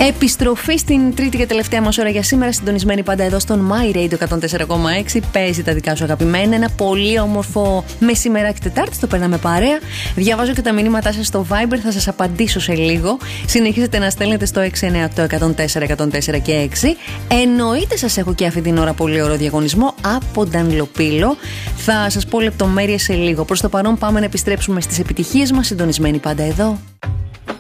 Επιστροφή στην τρίτη και τελευταία μας ώρα για σήμερα, συντονισμένη πάντα εδώ στον My Radio 104,6. Παίζει τα δικά σου αγαπημένα. Ένα πολύ όμορφο μεσημεράκι Τετάρτη, το περνάμε παρέα. Διαβάζω και τα μηνύματά σας στο Viber, θα σας απαντήσω σε λίγο. Συνεχίζετε να στέλνετε στο 698 104 104 και 6. Εννοείται σας έχω και αυτή την ώρα πολύ ωραίο διαγωνισμό από Dunlopillo. Θα σας πω λεπτομέρειες σε λίγο. Προς το παρόν πάμε να επιστρέψουμε στις επιτυχίες μας, συντονισμένοι πάντα εδώ.